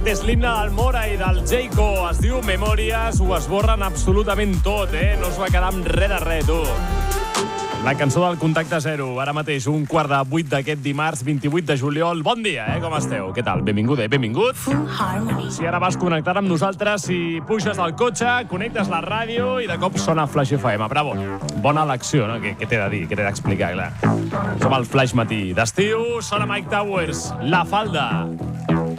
Aquest és l'himne del Mora i del Jayco. Es diu Memòries, ho esborren absolutament tot, No es va quedar amb res de res, tu. La cançó del Contacte Zero, ara mateix, 7:15 d'aquest dimarts, 28 de juliol. Bon dia, com esteu? Què tal? Benvinguda, benvingut. Si ara vas connectar amb nosaltres, si puges al cotxe, connectes la ràdio i de cop sona Flash FM. Bravo. Bona elecció, no? Què t'he de dir? Què t'he d'explicar, clar? Som al Flash Matí d'estiu, sona Mike Towers, La Falda.